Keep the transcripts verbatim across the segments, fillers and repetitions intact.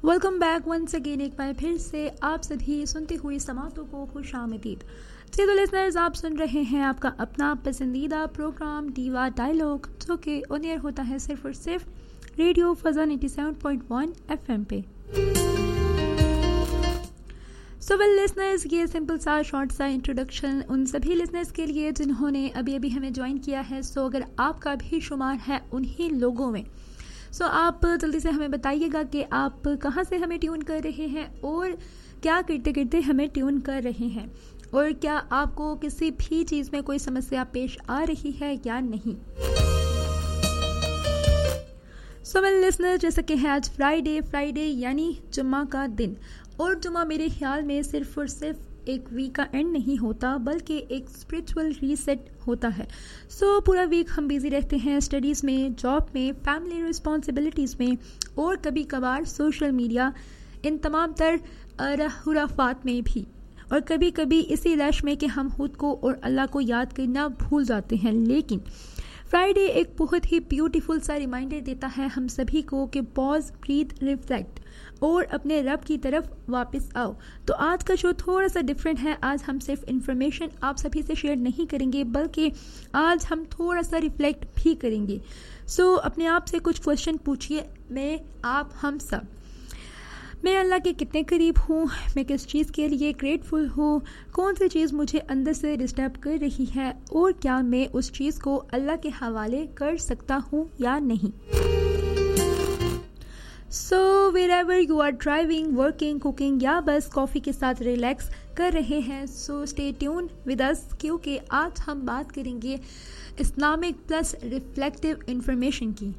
Welcome back once again, एक बार फिर से आप सभी सुनते हुए समातों को खुश आमदीद। तो लिसनर्स, आप सुन रहे हैं आपका अपना पसंदीदा प्रोग्राम दीवा डायलॉग, जो कि ऑन एयर होता है सिर्फ और सिर्फ रेडियो फजा सत्तानवे पॉइंट एक एफएम पे। सो वेल लिसनर्स, ये सिंपल सा शॉर्ट सा इंट्रोडक्शन उन सभी लिसनर्स के लिए जिन्होंने अभी अभी हमें ज्वाइन किया है। सो so, अगर आपका भी शुमार है उन्हीं लोगों में, सो so, आप जल्दी से हमें बताइएगा कि आप कहाँ से हमें ट्यून कर रहे हैं और क्या करते करते हमें ट्यून कर रहे हैं, और क्या आपको किसी भी चीज़ में कोई समस्या पेश आ रही है या नहीं। सो वेल लिसनर, जैसा कि है आज फ्राइडे फ्राइडे यानी जुम्मा का दिन, और जुम्मा मेरे ख्याल में सिर्फ और सिर्फ एक वीक का एंड नहीं होता बल्कि एक स्पिरिचुअल रीसेट होता है। सो so, पूरा वीक हम बिजी रहते हैं स्टडीज़ में, जॉब में, फैमिली रिस्पॉन्सिबिलिटीज़ में, और कभी कभार सोशल मीडिया, इन तमाम तर खुराफात में भी, और कभी कभी इसी रश में कि हम खुद को और अल्लाह को याद करना भूल जाते हैं। लेकिन फ्राइडे एक बहुत ही ब्यूटीफुल सा रिमाइंडर देता है हम सभी को कि पॉज, ब्रीथ, रिफ्लेक्ट और अपने रब की तरफ वापस आओ। तो आज का शो थोड़ा सा डिफरेंट है। आज हम सिर्फ इन्फॉर्मेशन आप सभी से शेयर नहीं करेंगे, बल्कि आज हम थोड़ा सा रिफ्लेक्ट भी करेंगे। सो so, अपने आप से कुछ क्वेश्चन पूछिए, मैं, आप, हम सब। मैं अल्लाह के कितने करीब हूँ? मैं किस चीज़ के लिए ग्रेटफुल हूँ? कौन सी चीज़ मुझे अंदर से डिस्टर्ब कर रही है, और क्या मैं उस चीज़ को अल्लाह के हवाले कर सकता हूँ या नहीं। सो wherever you are driving, working, cooking या बस कॉफ़ी के साथ रिलैक्स कर रहे हैं, so stay tune with us, क्योंकि आज हम बात करेंगे इस्लामिक प्लस रिफ्लेक्टिव इंफॉर्मेशन की।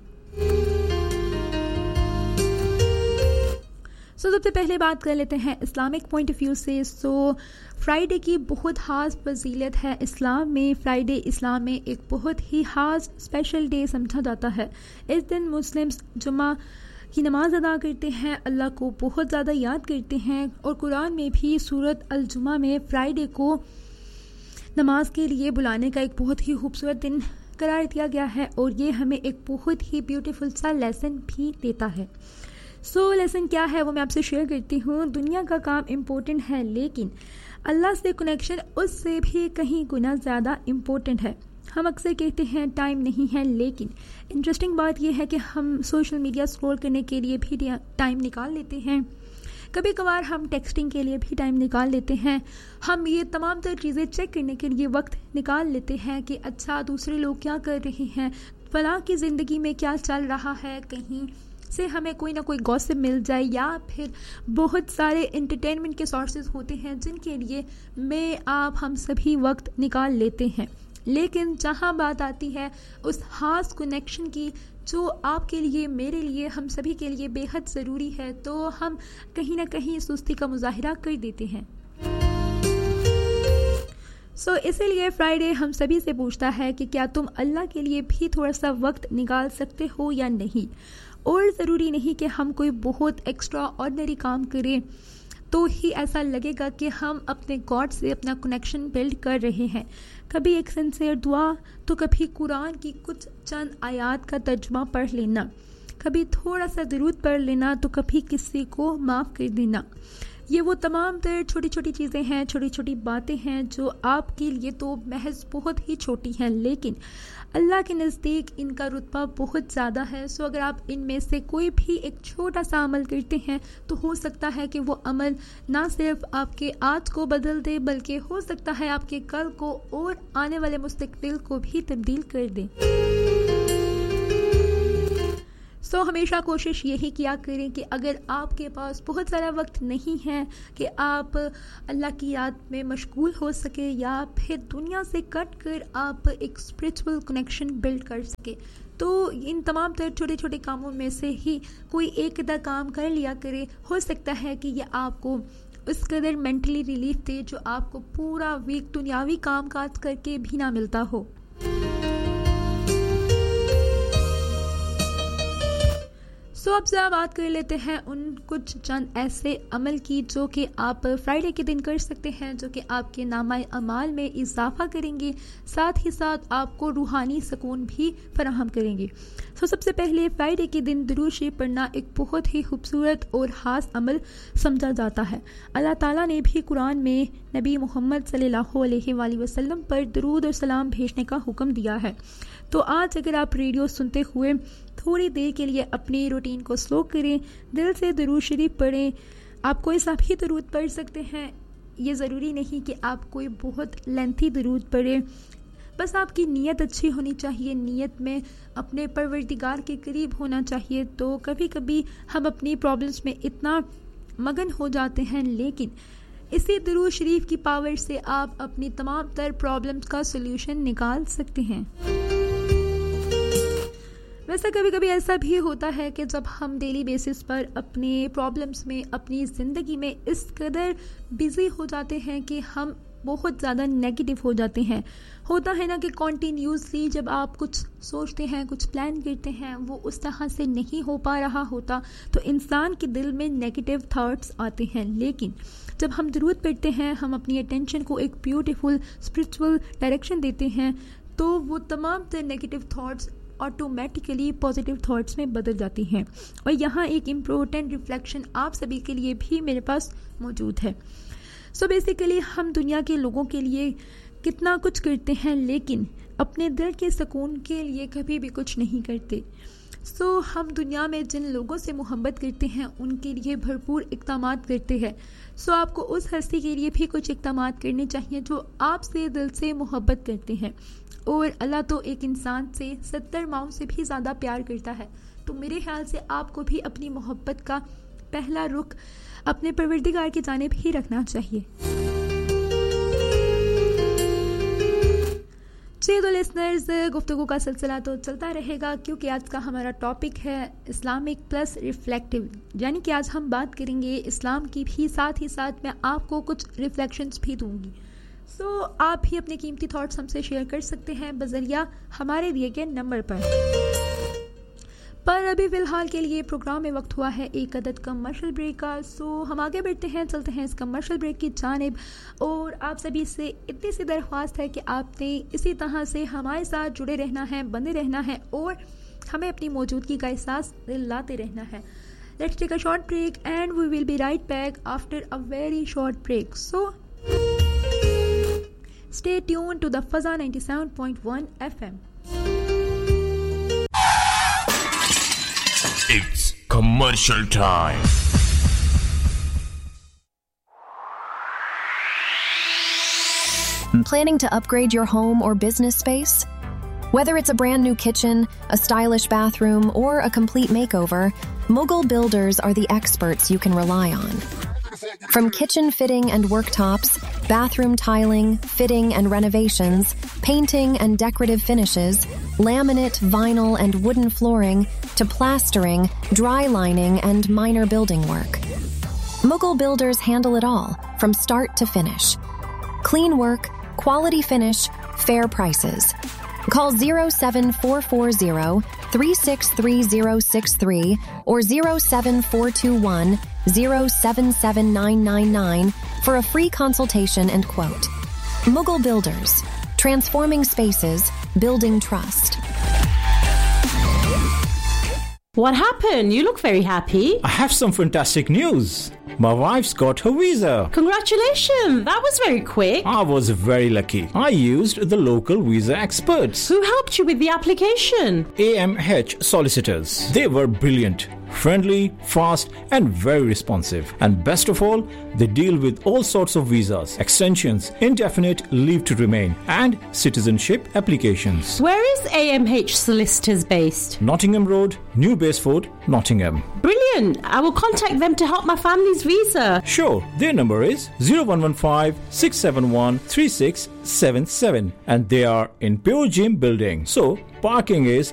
सो so, सबसे पहले बात कर लेते हैं इस्लामिक पॉइंट ऑफ व्यू से। सो फ्राइडे की बहुत ख़ास फजीलत है इस्लाम में। फ्राइडे इस्लाम में एक बहुत ही ख़ास स्पेशल डे समझा जाता है। इस दिन मुस्लिम्स जुम्मा की नमाज अदा करते हैं, अल्लाह को बहुत ज़्यादा याद करते हैं, और कुरान में भी सूरत अल जुमा में फ्राइडे को नमाज के लिए बुलाने का एक बहुत ही खूबसूरत दिन करार दिया गया है, और ये हमें एक बहुत ही ब्यूटीफुल सा लेसन भी देता है। सो so, लेसन क्या है वो मैं आपसे शेयर करती हूँ। दुनिया का काम इम्पोर्टेंट है, लेकिन अल्लाह से कनेक्शन उससे भी कहीं गुना ज़्यादा इम्पोर्टेंट है। हम अक्सर कहते हैं टाइम नहीं है, लेकिन इंटरेस्टिंग बात यह है कि हम सोशल मीडिया स्क्रॉल करने के लिए भी टाइम निकाल लेते हैं, कभी कभार हम टेक्सटिंग के लिए भी टाइम निकाल लेते हैं, हम ये तमाम तर चीज़ें चेक करने के लिए वक्त निकाल लेते हैं कि अच्छा दूसरे लोग क्या कर रहे हैं, फलां की ज़िंदगी में क्या चल रहा है, कहीं से हमें कोई ना कोई गॉसिप मिल जाए, या फिर बहुत सारे एंटरटेनमेंट के सोर्सेज होते हैं जिनके लिए मैं, आप, हम सभी वक्त निकाल लेते हैं। लेकिन जहाँ बात आती है उस खास कनेक्शन की जो आपके लिए, मेरे लिए, हम सभी के लिए बेहद ज़रूरी है, तो हम कहीं ना कहीं सुस्ती का मुजाहिरा कर देते हैं। सो so, इसीलिए फ्राइडे हम सभी से पूछता है कि क्या तुम अल्लाह के लिए भी थोड़ा सा वक्त निकाल सकते हो या नहीं। और ज़रूरी नहीं कि हम कोई बहुत एक्स्ट्रा ऑर्डिनरी काम करें तो ही ऐसा लगेगा कि हम अपने गॉड से अपना कनेक्शन बिल्ड कर रहे हैं। कभी एक सिंसियर दुआ, तो कभी कुरान की कुछ चंद आयात का तर्जुमा पढ़ लेना, कभी थोड़ा सा दरूद पढ़ लेना, तो कभी किसी को माफ़ कर देना। ये वो तमाम तर छोटी छोटी चीज़ें हैं, छोटी छोटी बातें हैं जो आपके लिए तो महज बहुत ही छोटी हैं, लेकिन अल्लाह के नज़दीक इनका रुतबा बहुत ज़्यादा है। सो अगर आप इनमें से कोई भी एक छोटा सा अमल करते हैं तो हो सकता है कि वो अमल ना सिर्फ आपके आज को बदल दे, बल्कि हो सकता है आपके कल को और आने वाले मुस्तकबिल को भी तब्दील कर दे। सो so, हमेशा कोशिश यही किया करें कि अगर आपके पास बहुत सारा वक्त नहीं है कि आप अल्लाह की याद में मशगूल हो सके, या फिर दुनिया से कट कर आप एक स्पिरिचुअल कनेक्शन बिल्ड कर सके, तो इन तमाम तर छोटे छोटे कामों में से ही कोई एक अदा काम कर लिया करे। हो सकता है कि ये आपको उस कदर मेंटली रिलीफ दे जो आपको पूरा वीक दुनियावी काम काज करके भी ना मिलता हो। سو اب ذرا بات کر لیتے ہیں ان کچھ چند ایسے عمل کی جو کہ آپ فرائیڈے کے دن کر سکتے ہیں، جو کہ آپ کے نامہ اعمال میں اضافہ کریں گے، ساتھ ہی ساتھ آپ کو روحانی سکون بھی فراہم کریں گے۔ سو سب سے پہلے فرائیڈے کے دن درود شریف پڑھنا ایک بہت ہی خوبصورت اور خاص عمل سمجھا جاتا ہے۔ اللہ تعالیٰ نے بھی قرآن میں نبی محمد صلی اللہ علیہ وآلہ وسلم پر درود اور سلام بھیجنے کا حکم دیا ہے۔ تو آج اگر آپ ریڈیو سنتے ہوئے تھوڑی دیر کے لیے اپنی روٹین کو سلو کریں، دل سے درود شریف پڑھیں۔ آپ کوئی سا بھی درود پڑھ سکتے ہیں، یہ ضروری نہیں کہ آپ کوئی بہت لینتھی درود پڑھیں، بس آپ کی نیت اچھی ہونی چاہیے، نیت میں اپنے پروردگار کے قریب ہونا چاہیے۔ تو کبھی کبھی ہم اپنی پرابلمس میں اتنا مگن ہو جاتے ہیں، لیکن اسی درود شریف کی پاور سے آپ اپنی تمام تر پرابلمس کا سولوشن نکال سکتے ہیں۔ ویسے کبھی کبھی ایسا بھی ہوتا ہے کہ جب ہم ڈیلی بیسس پر اپنے پرابلمس میں، اپنی زندگی میں اس قدر بزی ہو جاتے ہیں کہ ہم بہت زیادہ نیگیٹو ہو جاتے ہیں۔ ہوتا ہے نا کہ کنٹینیوسلی جب آپ کچھ سوچتے ہیں، کچھ پلان کرتے ہیں، وہ اس طرح سے نہیں ہو پا رہا ہوتا تو انسان کے دل میں نیگیٹو تھاٹس آتے ہیں۔ لیکن جب ہم درود پڑھتے ہیں، ہم اپنی اٹینشن کو ایک بیوٹیفل اسپرچول ڈائریکشن دیتے ہیں، تو وہ تمام تر negative thoughts automatically positive thoughts میں بدل جاتی ہیں۔ اور یہاں ایک امپورٹنٹ ریفلیکشن آپ سبھی کے لیے بھی میرے پاس موجود ہے۔ سو بیسیکلی ہم دنیا کے لوگوں کے لیے کتنا کچھ کرتے ہیں، لیکن اپنے دل کے سکون کے لیے کبھی بھی کچھ نہیں کرتے۔ سو ہم دنیا میں جن لوگوں سے محبت کرتے ہیں ان کے لیے بھرپور اقدامات کرتے ہیں۔ سو آپ کو اس ہستی کے لیے بھی کچھ اقدامات کرنے چاہیے جو آپ سے دل سے محبت کرتے ہیں۔ اور اللہ تو ایک انسان سے ستر ماؤں سے بھی زیادہ پیار کرتا ہے، تو میرے خیال سے آپ کو بھی اپنی محبت کا پہلا رخ اپنے پروردگار کی جانب ہی رکھنا چاہیے۔ جی تو لسنرز، گفتگو کا سلسلہ تو چلتا رہے گا، کیونکہ آج کا ہمارا ٹاپک ہے اسلامک پلس ریفلیکٹیو، یعنی کہ آج ہم بات کریں گے اسلام کی بھی، ساتھ ہی ساتھ میں آپ کو کچھ ریفلیکشنز بھی دوں گی۔ سو so, آپ بھی اپنے قیمتی تھاٹس ہم سے شیئر کر سکتے ہیں بذریعہ ہمارے دیے گئے نمبر پر پر ابھی فی الحال کے لیے پروگرام میں وقت ہوا ہے ایک عدد کمرشل بریک کا۔ سو so, ہم آگے بڑھتے ہیں، چلتے ہیں اس کمرشل بریک کی جانب، اور آپ سبھی سے اتنی سی درخواست ہے کہ آپ نے اسی طرح سے ہمارے ساتھ جڑے رہنا ہے، بندے رہنا ہے، اور ہمیں اپنی موجودگی کا احساس دلاتے رہنا ہے۔ Let's take a short break and we will be right back after a very short break. So stay tuned to the Fazza ninety-seven point one F M. It's commercial time. Planning to upgrade your home or business space? Whether it's a brand new kitchen, a stylish bathroom, or a complete makeover, Mughal Builders are the experts you can rely on. From kitchen fitting and worktops, bathroom tiling, fitting and renovations, painting and decorative finishes, laminate, vinyl and wooden flooring, to plastering, dry lining and minor building work. Mughal Builders handle it all, from start to finish. Clean work, quality finish, fair prices. Call zero seven four four zero, three six three zero six three or zero seven four two one, zero seven seven nine nine nine for a free consultation and quote. Mughal Builders, transforming spaces, building trust. What happened? You look very happy. I have some fantastic news. My wife's got her visa. Congratulations! That was very quick. I was very lucky. I used the local visa experts. Who helped you with the application? A M H solicitors. They were brilliant, friendly, fast and very responsive. And best of all, they deal with all sorts of visas, extensions, indefinite leave to remain and citizenship applications. Where is A M H Solicitors based? Nottingham Road, New Baseford, Nottingham. Brilliant! I will contact them to help my family's visa. Sure, their number is zero one one five, six seven one, three six seven seven and they are in Pure Gym building. So, parking is